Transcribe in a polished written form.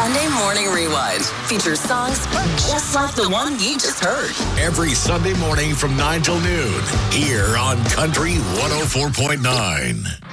Sunday Morning Rewind features songs just like the one you just heard. Every Sunday morning from 9 till noon here on Country 104.9.